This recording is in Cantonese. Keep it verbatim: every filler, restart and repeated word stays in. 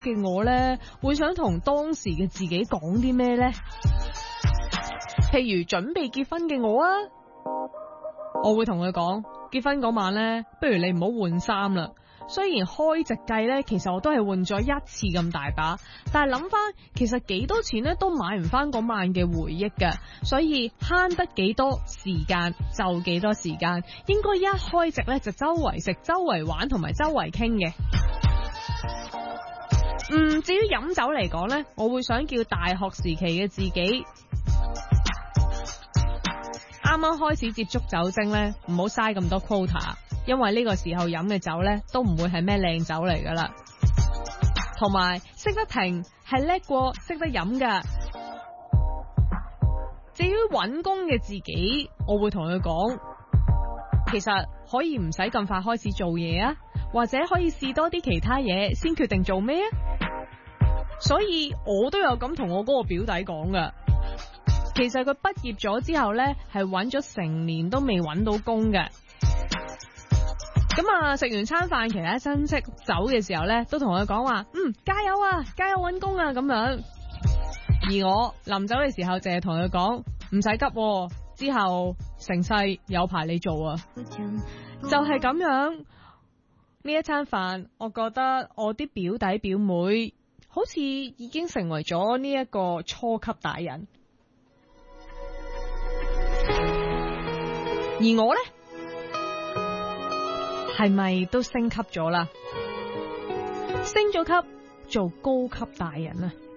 嘅我呢，會想同當時嘅自己講啲咩呢？譬如準備結婚嘅我啊，我會同佢講，結婚嗰晚呢，不如你唔好換衫啦。雖然開直計呢，其實我都係換咗一次咁大把，但係諗翻，其實幾多錢呢都買唔翻嗰晚嘅回憶㗎，所以慳得幾多時間就幾多時間，應該一開直呢，就周圍食、周圍玩同埋周圍傾嘅。嗯，至於飲酒嚟講呢，我會想叫大學時期嘅自己，啱啱開始接觸酒精呢，唔好嘥咁多 quota， 因為呢個時候飲嘅酒呢，都唔會係咩靚酒嚟噶啦。同埋識得停係叻過識得飲噶。至於揾工嘅自己，我會同佢講，其實可以唔使咁快開始做嘢啊，或者可以試多啲其他嘢先決定做咩啊。所以我都有咁同我嗰個表弟講噶。其實佢畢業咗之後呢，係揾咗成年都未揾到工嘅。咁啊，食完餐飯，其他親戚走嘅時候呢，都同佢講話，嗯，加油啊，加油揾工啊咁樣。而我臨走嘅時候，淨係同佢講，唔使急喎，之後成世有排你做啊。就係咁樣，呢一餐飯，我覺得我啲表弟表妹好似已經成為咗呢一個初級大人。而我呢，係咪都升級咗啦？升咗級做高級大人啊！